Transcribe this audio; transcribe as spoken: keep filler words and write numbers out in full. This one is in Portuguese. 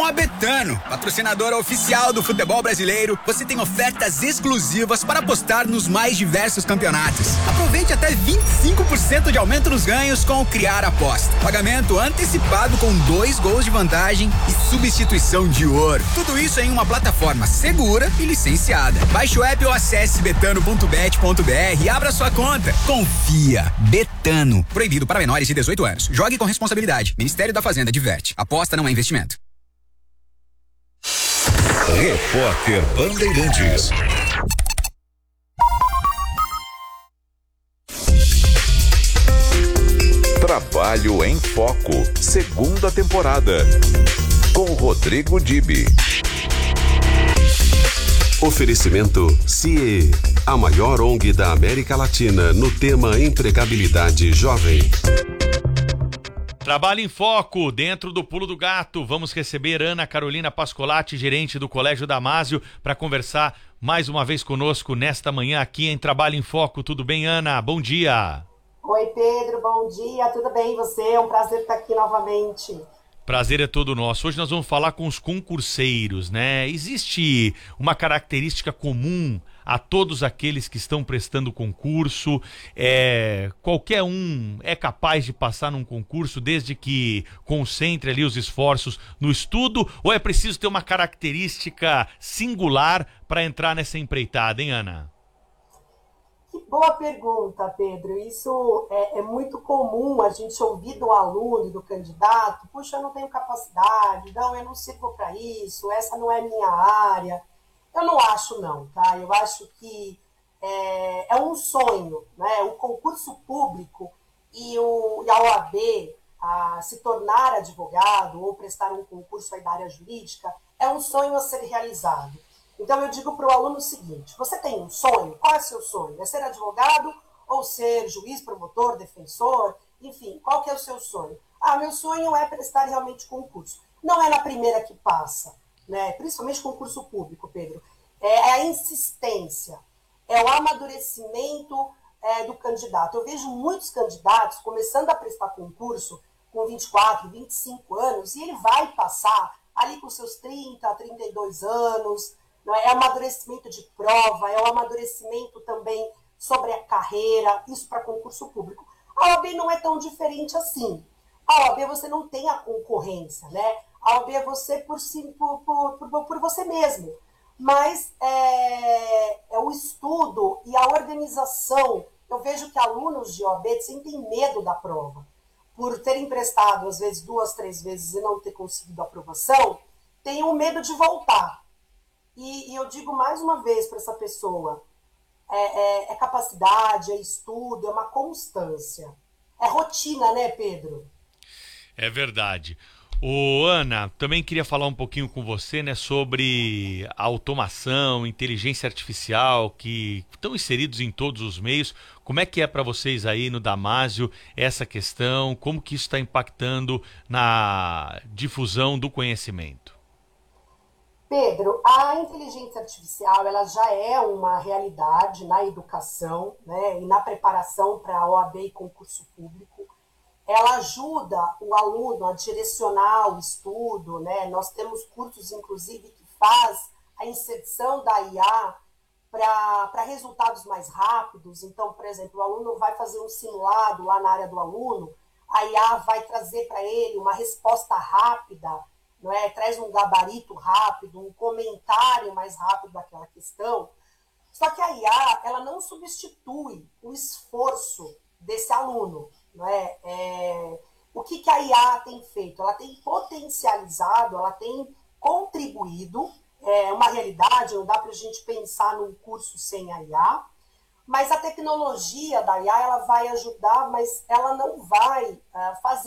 a Betano, patrocinadora oficial do futebol brasileiro, você tem ofertas exclusivas para apostar nos mais diversos campeonatos. Aproveite até vinte e cinco por cento de aumento nos ganhos com o Criar Aposta. Pagamento antecipado com dois gols de vantagem e substituição de ouro. Tudo isso em uma plataforma segura e licenciada. Baixe o app ou acesse betano ponto bet ponto br e abra sua conta. Confia. Betano. Proibido para menores de dezoito anos. Jogue com responsabilidade. Ministério da Fazenda diverte. Aposta não é investimento. Repórter Bandeirantes. Trabalho em Foco, segunda temporada, com Rodrigo Dibi. Oferecimento C I E, a maior O N G da América Latina no tema empregabilidade jovem. Trabalho em Foco, dentro do Pulo do Gato. Vamos receber Ana Carolina Pascolati, gerente do Colégio Damásio, para conversar mais uma vez conosco nesta manhã aqui em Trabalho em Foco. Tudo bem, Ana? Bom dia. Oi, Pedro. Bom dia. Tudo bem? E você? É um prazer estar aqui novamente. Prazer é todo nosso. Hoje nós vamos falar com os concurseiros, né? Existe uma característica comum a todos aqueles que estão prestando concurso. É, qualquer um é capaz de passar num concurso desde que concentre ali os esforços no estudo, ou é preciso ter uma característica singular para entrar nessa empreitada, hein, Ana? Que boa pergunta, Pedro. Isso é, é muito comum a gente ouvir do aluno e do candidato: puxa, eu não tenho capacidade, não, eu não sirvo para isso, essa não é minha área. Eu não acho, não, tá? Eu acho que é, é um sonho, né? O concurso público e, o, e a O A B, a se tornar advogado ou prestar um concurso aí da área jurídica, é um sonho a ser realizado. Então eu digo para o aluno o seguinte: você tem um sonho? Qual é o seu sonho? É ser advogado ou ser juiz, promotor, defensor? Enfim, qual que é o seu sonho? Ah, meu sonho é prestar realmente concurso. Não é na primeira que passa, né? Principalmente concurso público, Pedro. É a insistência, é o amadurecimento é, do candidato. Eu vejo muitos candidatos começando a prestar concurso com vinte e quatro, vinte e cinco anos, e ele vai passar ali com seus trinta, trinta e dois anos. É amadurecimento de prova, é o amadurecimento também sobre a carreira, isso para concurso público. A O A B não é tão diferente assim. A O A B você não tem a concorrência, né? A O A B é você por, si, por, por, por, por você mesmo. Mas é, é o estudo e a organização. Eu vejo que alunos de O A B sentem medo da prova. Por terem prestado, às vezes, duas, três vezes e não ter conseguido a aprovação, têm o medo de voltar. E, e eu digo mais uma vez para essa pessoa: é, é, é capacidade, é estudo, é uma constância. É rotina, né, Pedro? É verdade. Ô, Ana, também queria falar um pouquinho com você, né, sobre a automação, inteligência artificial, que estão inseridos em todos os meios. Como é que é para vocês aí no Damásio essa questão? Como que isso está impactando na difusão do conhecimento? Pedro, a inteligência artificial ela já é uma realidade na educação, né, e na preparação para a O A B e concurso público. Ela ajuda o aluno a direcionar o estudo, né? Nós temos cursos, inclusive, que faz a inserção da I A para resultados mais rápidos. Então, por exemplo, o aluno vai fazer um simulado lá na área do aluno, a I A vai trazer para ele uma resposta rápida, não é? Traz um gabarito rápido, um comentário mais rápido daquela questão. Só que a I A ela não substitui o esforço desse aluno. Não é? É, o que, que a I A tem feito? Ela tem potencializado, ela tem contribuído, é uma realidade, não dá para a gente pensar num curso sem a I A, mas a tecnologia da I A ela vai ajudar, mas ela não vai uh, fazer